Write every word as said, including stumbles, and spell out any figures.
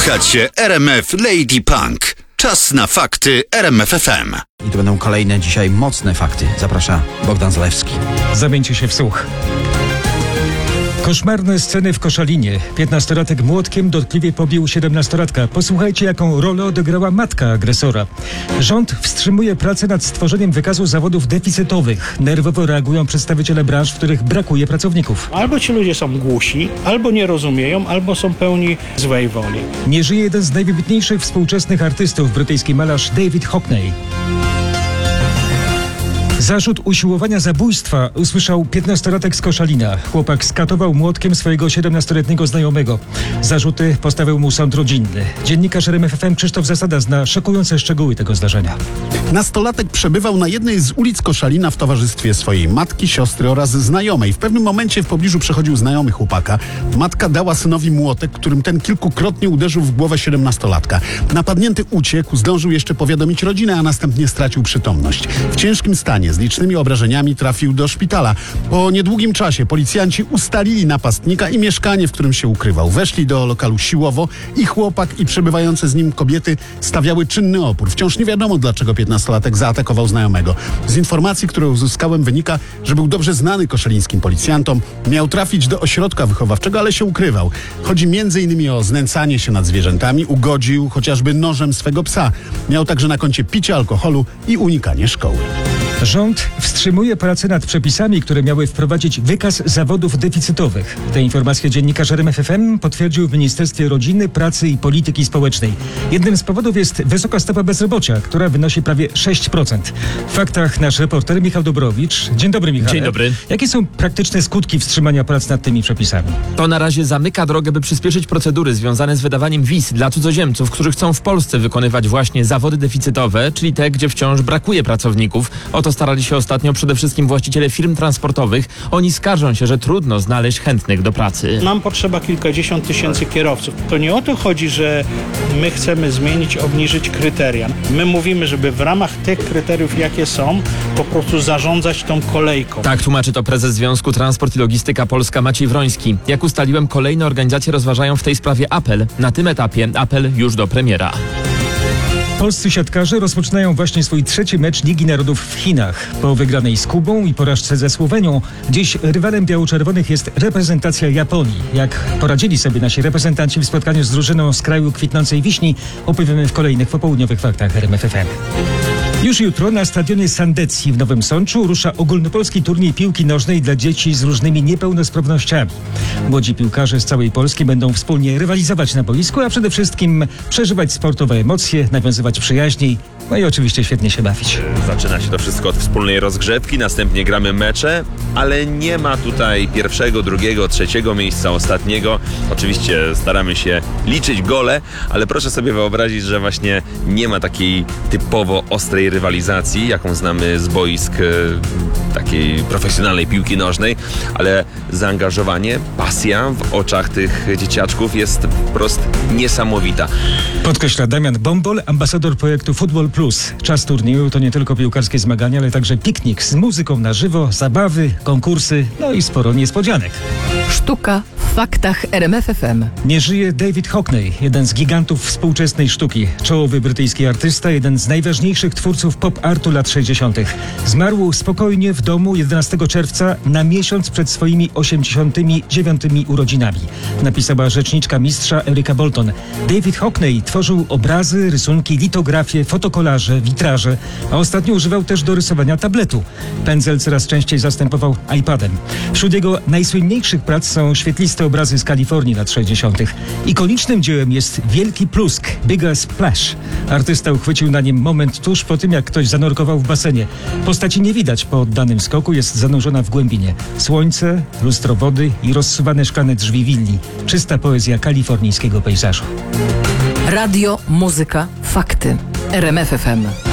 Słuchacie R M F Lady Punk. Czas na fakty R M F F M. I to będą kolejne dzisiaj mocne fakty. Zaprasza Bogdan Zalewski. Zamieńcie się w słuch. Koszmarne sceny w Koszalinie. Piętnastolatek młotkiem dotkliwie pobił siedemnastolatka. Posłuchajcie, jaką rolę odegrała matka agresora. Rząd wstrzymuje pracę nad stworzeniem wykazu zawodów deficytowych. Nerwowo reagują przedstawiciele branż, w których brakuje pracowników. Albo ci ludzie są głusi, albo nie rozumieją, albo są pełni złej woli. Nie żyje jeden z najwybitniejszych współczesnych artystów, brytyjski malarz David Hockney. Zarzut usiłowania zabójstwa usłyszał piętnastolatek z Koszalina. Chłopak skatował młotkiem swojego siedemnastoletniego znajomego. Zarzuty postawił mu sąd rodzinny. Dziennikarz R M F F M Krzysztof Zasada zna szokujące szczegóły tego zdarzenia. Nastolatek przebywał na jednej z ulic Koszalina w towarzystwie swojej matki, siostry oraz znajomej. W pewnym momencie w pobliżu przechodził znajomy chłopaka. Matka dała synowi młotek, którym ten kilkukrotnie uderzył w głowę siedemnastolatka. Napadnięty uciekł, zdążył jeszcze powiadomić rodzinę, a następnie stracił przytomność. W ciężkim stanie, z licznymi obrażeniami, trafił do szpitala. Po niedługim czasie policjanci ustalili napastnika i mieszkanie, w którym się ukrywał. Weszli do lokalu siłowo i chłopak i przebywające z nim kobiety stawiały czynny opór. Wciąż nie wiadomo, dlaczego piętnastolatek zaatakował znajomego. Z informacji, które uzyskałem, wynika, że był dobrze znany koszalińskim policjantom. Miał trafić do ośrodka wychowawczego, ale się ukrywał. Chodzi między innymi o znęcanie się nad zwierzętami, ugodził chociażby nożem swego psa. Miał także na koncie picie alkoholu i unikanie szkoły. Rząd wstrzymuje pracę nad przepisami, które miały wprowadzić wykaz zawodów deficytowych. Te informacje dziennikarz R M F F M potwierdził w Ministerstwie Rodziny, Pracy i Polityki Społecznej. Jednym z powodów jest wysoka stopa bezrobocia, która wynosi prawie sześć procent. W faktach nasz reporter Michał Dobrowicz. Dzień dobry, Michał. Dzień dobry. Jakie są praktyczne skutki wstrzymania prac nad tymi przepisami? To na razie zamyka drogę, by przyspieszyć procedury związane z wydawaniem wiz dla cudzoziemców, którzy chcą w Polsce wykonywać właśnie zawody deficytowe, czyli te, gdzie wciąż brakuje pracowników. O to starali się ostatnio przede wszystkim właściciele firm transportowych. Oni skarżą się, że trudno znaleźć chętnych do pracy. Nam potrzeba kilkadziesiąt tysięcy kierowców. To nie o to chodzi, że my chcemy zmienić, obniżyć kryteria. My mówimy, żeby w ramach tych kryteriów, jakie są, po prostu zarządzać tą kolejką. Tak tłumaczy to prezes Związku Transport i Logistyka Polska Maciej Wroński. Jak ustaliłem, kolejne organizacje rozważają w tej sprawie apel. Na tym etapie apel już do premiera. Polscy siatkarze rozpoczynają właśnie swój trzeci mecz Ligi Narodów w Chinach. Po wygranej z Kubą i porażce ze Słowenią, dziś rywalem biało-czerwonych jest reprezentacja Japonii. Jak poradzili sobie nasi reprezentanci w spotkaniu z drużyną z kraju kwitnącej wiśni, opowiemy w kolejnych popołudniowych faktach R M F F M. Już jutro na stadionie Sandecji w Nowym Sączu rusza ogólnopolski turniej piłki nożnej dla dzieci z różnymi niepełnosprawnościami. Młodzi piłkarze z całej Polski będą wspólnie rywalizować na boisku, a przede wszystkim przeżywać sportowe emocje, nawiązywać przyjaźni, no i oczywiście świetnie się bawić. Zaczyna się to wszystko od wspólnej rozgrzewki, następnie gramy mecze, ale nie ma tutaj pierwszego, drugiego, trzeciego miejsca, ostatniego. Oczywiście staramy się liczyć gole, ale proszę sobie wyobrazić, że właśnie nie ma takiej typowo ostrej rywalizacji, jaką znamy z boisk e, takiej profesjonalnej piłki nożnej, ale zaangażowanie, pasja w oczach tych dzieciaczków jest wprost niesamowita. Podkreśla Damian Bombol, ambasador projektu Football Plus. Czas turnieju to nie tylko piłkarskie zmagania, ale także piknik z muzyką na żywo, zabawy, konkursy, no i sporo niespodzianek. Sztuka w faktach R M F F M. Nie żyje David Hockney, jeden z gigantów współczesnej sztuki. Czołowy brytyjski artysta, jeden z najważniejszych twórców pop-artu lat sześćdziesiątych. Zmarł spokojnie w domu jedenastego czerwca, na miesiąc przed swoimi osiemdziesiątymi dziewiątymi urodzinami. Napisała rzeczniczka mistrza Erika Bolton. David Hockney tworzył obrazy, rysunki, litografie, fotokolaże, witraże, a ostatnio używał też do rysowania tabletu. Pędzel coraz częściej zastępował iPadem. Wśród jego najsłynniejszych prac są świetliste obrazy z Kalifornii lat sześćdziesiątych. Ikonicznym dziełem jest Wielki Plusk, Bigger Splash. Artysta uchwycił na nim moment tuż po tym, jak ktoś zanurkował w basenie. Postaci nie widać po oddanym skoku, jest zanurzona w głębinie. Słońce, lustro wody i rozsuwane szklane drzwi willi. Czysta poezja kalifornijskiego pejzażu. Radio, muzyka, fakty. R M F F M.